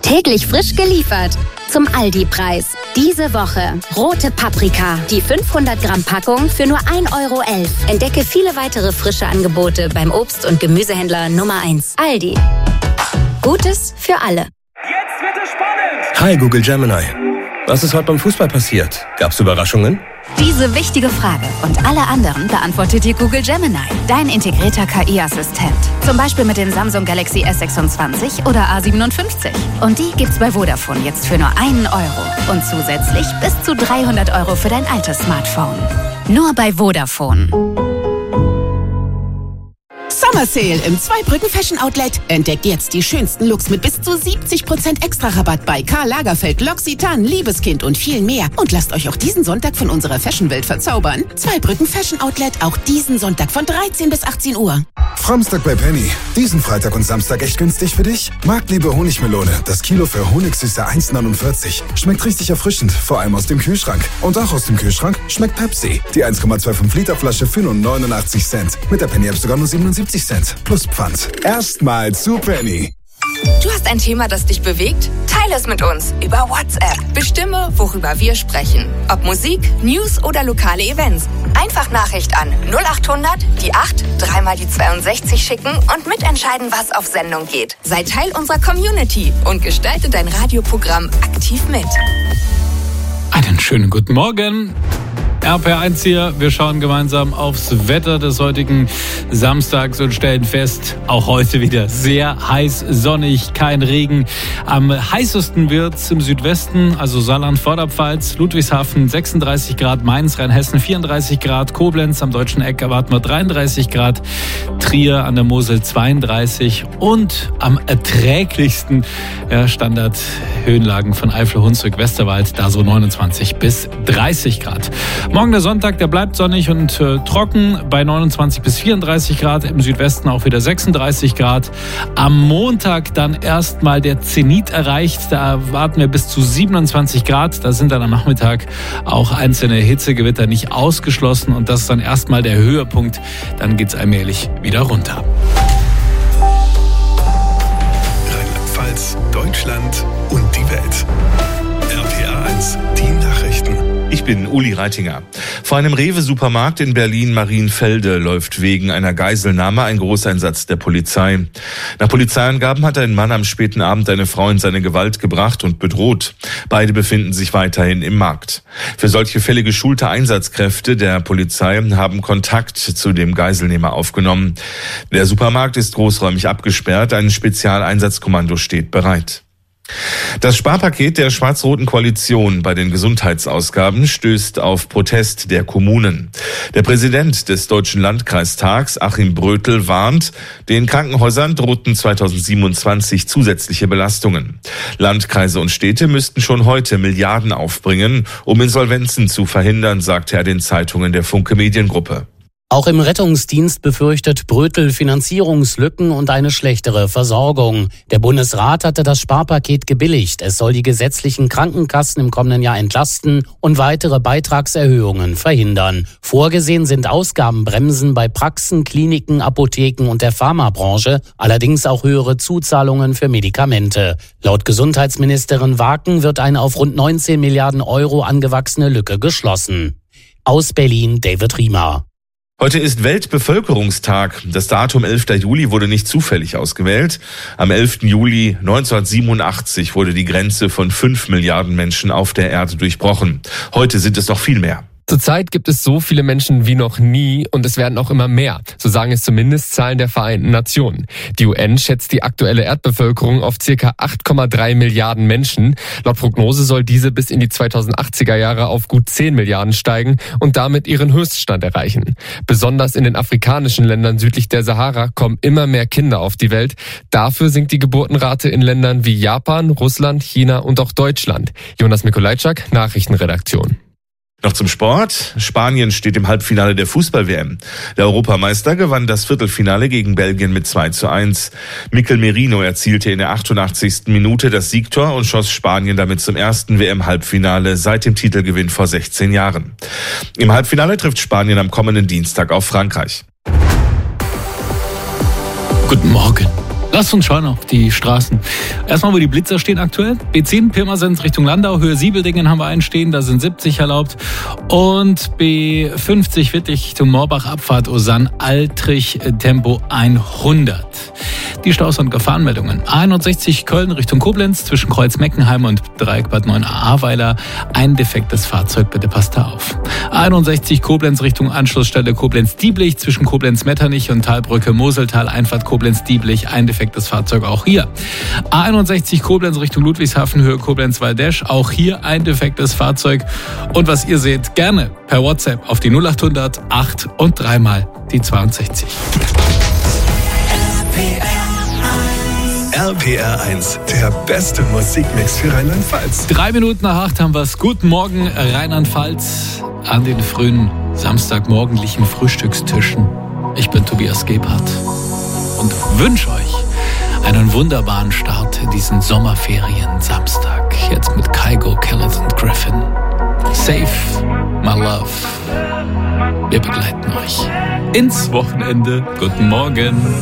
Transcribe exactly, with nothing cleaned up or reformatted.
Täglich frisch geliefert. Zum Aldi-Preis. Diese Woche rote Paprika. Die fünfhundert Gramm Packung für nur ein Euro elf. Entdecke viele weitere frische Angebote beim Obst- und Gemüsehändler Nummer eins. Aldi. Gutes für alle. Jetzt wird es spannend! Hi Google Gemini. Was ist heute beim Fußball passiert? Gab's Überraschungen? Diese wichtige Frage und alle anderen beantwortet dir Google Gemini, dein integrierter K I-Assistent. Zum Beispiel mit den Samsung Galaxy S sechsundzwanzig oder A siebenundfünfzig. Und die gibt's bei Vodafone jetzt für nur einen Euro. Und zusätzlich bis zu dreihundert Euro für dein altes Smartphone. Nur bei Vodafone. Summer Sale im Zweibrücken Fashion Outlet. Entdeckt jetzt die schönsten Looks mit bis zu siebzig Prozent Extra-Rabatt bei Karl Lagerfeld, L'Occitane, Liebeskind und viel mehr. Und lasst euch auch diesen Sonntag von unserer Fashion-Welt verzaubern. Zweibrücken Fashion Outlet, auch diesen Sonntag von dreizehn bis achtzehn Uhr. Framstag bei Penny. Diesen Freitag und Samstag echt günstig für dich? Marktliebe Honigmelone. Das Kilo für Honigsüße eins neunundvierzig. Schmeckt richtig erfrischend, vor allem aus dem Kühlschrank. Und auch aus dem Kühlschrank schmeckt Pepsi. Die eins Komma fünfundzwanzig Liter Flasche für nur neunundachtzig Cent. Mit der Penny-App sogar nur siebenundsiebzig Cent. Plus Pfand. Erstmal zu Penny. Du hast ein Thema, das dich bewegt? Teile es mit uns über WhatsApp. Bestimme, worüber wir sprechen. Ob Musik, News oder lokale Events. Einfach Nachricht an null achthundert, die acht, dreimal die zweiundsechzig schicken und mitentscheiden, was auf Sendung geht. Sei Teil unserer Community und gestalte dein Radioprogramm aktiv mit. Einen schönen guten Morgen. R P R eins hier, wir schauen gemeinsam aufs Wetter des heutigen Samstags und stellen fest, auch heute wieder sehr heiß, sonnig, kein Regen. Am heißesten wird's im Südwesten, also Saarland, Vorderpfalz, Ludwigshafen sechsunddreißig Grad, Mainz, Rheinhessen vierunddreißig Grad, Koblenz am deutschen Eck erwarten wir dreiunddreißig Grad, Trier an der Mosel zweiunddreißig und am erträglichsten ja, Standardhöhenlagen von Eifel, Hunsrück, Westerwald, da so neunundzwanzig bis dreißig Grad. Morgen der Sonntag, der bleibt sonnig und äh, trocken bei neunundzwanzig bis vierunddreißig Grad, im Südwesten auch wieder sechsunddreißig Grad. Am Montag dann erstmal der Zenit erreicht, da erwarten wir bis zu siebenundzwanzig Grad. Da sind dann am Nachmittag auch einzelne Hitzegewitter nicht ausgeschlossen und das ist dann erstmal der Höhepunkt. Dann geht's allmählich wieder runter. Rheinland-Pfalz, Deutschland und die Welt. R P R eins, die Nachrichten. Ich bin Uli Reitinger. Vor einem Rewe-Supermarkt in Berlin-Marienfelde läuft wegen einer Geiselnahme ein Großeinsatz der Polizei. Nach Polizeiangaben hat ein Mann am späten Abend eine Frau in seine Gewalt gebracht und bedroht. Beide befinden sich weiterhin im Markt. Für solche Fälle geschulte Einsatzkräfte der Polizei haben Kontakt zu dem Geiselnehmer aufgenommen. Der Supermarkt ist großräumig abgesperrt, ein Spezialeinsatzkommando steht bereit. Das Sparpaket der schwarz-roten Koalition bei den Gesundheitsausgaben stößt auf Protest der Kommunen. Der Präsident des Deutschen Landkreistags, Achim Brötel, warnt, den Krankenhäusern drohten zweitausendsiebenundzwanzig zusätzliche Belastungen. Landkreise und Städte müssten schon heute Milliarden aufbringen, um Insolvenzen zu verhindern, sagte er den Zeitungen der Funke Mediengruppe. Auch im Rettungsdienst befürchtet Brötel Finanzierungslücken und eine schlechtere Versorgung. Der Bundesrat hatte das Sparpaket gebilligt. Es soll die gesetzlichen Krankenkassen im kommenden Jahr entlasten und weitere Beitragserhöhungen verhindern. Vorgesehen sind Ausgabenbremsen bei Praxen, Kliniken, Apotheken und der Pharmabranche, allerdings auch höhere Zuzahlungen für Medikamente. Laut Gesundheitsministerin Waken wird eine auf rund neunzehn Milliarden Euro angewachsene Lücke geschlossen. Aus Berlin David Riemer. Heute ist Weltbevölkerungstag. Das Datum elfter Juli wurde nicht zufällig ausgewählt. Am elften Juli neunzehnhundertsiebenundachtzig wurde die Grenze von fünf Milliarden Menschen auf der Erde durchbrochen. Heute sind es noch viel mehr. Zurzeit gibt es so viele Menschen wie noch nie und es werden auch immer mehr. So sagen es zumindest Zahlen der Vereinten Nationen. Die U N schätzt die aktuelle Erdbevölkerung auf ca. acht Komma drei Milliarden Menschen. Laut Prognose soll diese bis in die zweitausendachtziger Jahre auf gut zehn Milliarden steigen und damit ihren Höchststand erreichen. Besonders in den afrikanischen Ländern südlich der Sahara kommen immer mehr Kinder auf die Welt. Dafür sinkt die Geburtenrate in Ländern wie Japan, Russland, China und auch Deutschland. Jonas Mikolajczak, Nachrichtenredaktion. Noch zum Sport. Spanien steht im Halbfinale der Fußball-W M. Der Europameister gewann das Viertelfinale gegen Belgien mit zwei zu eins. Mikel Merino erzielte in der achtundachtzigsten Minute das Siegtor und schoss Spanien damit zum ersten W M-Halbfinale seit dem Titelgewinn vor sechzehn Jahren. Im Halbfinale trifft Spanien am kommenden Dienstag auf Frankreich. Guten Morgen. Lasst uns schauen auf die Straßen. Erstmal, wo die Blitzer stehen aktuell. B zehn Pirmasens Richtung Landau, Höhe Siebeldingen haben wir einen stehen, da sind siebzig erlaubt. Und B fünfzig Wittlich Richtung Moorbach, Abfahrt Osann, Altrich, Tempo hundert. Die Staus- und Gefahrenmeldungen. A einundsechzig Köln Richtung Koblenz, zwischen Kreuz Meckenheim und Dreieck Bad neun Ahrweiler. Ein defektes Fahrzeug, bitte passt da auf. A einundsechzig Koblenz Richtung Anschlussstelle Koblenz-Dieblich, zwischen Koblenz-Metternich und Talbrücke Moseltal, Einfahrt Koblenz-Dieblich, ein defektes Fahrzeug auch hier. A einundsechzig Koblenz Richtung Ludwigshafen, Höhe Koblenz-Waldesch, auch hier ein defektes Fahrzeug. Und was ihr seht, gerne per WhatsApp auf die null achthundert acht und dreimal die zweiundsechzig. R P R eins, der beste Musikmix für Rheinland-Pfalz. Drei Minuten nach acht haben wir es. Guten Morgen, Rheinland-Pfalz, an den frühen Samstagmorgendlichen Frühstückstischen. Ich bin Tobias Gebhardt und wünsche euch einen wunderbaren Start in diesen Sommerferien Samstag. Jetzt mit Kygo, Kellett und Griffin. Safe, my love. Wir begleiten euch ins Wochenende. Guten Morgen.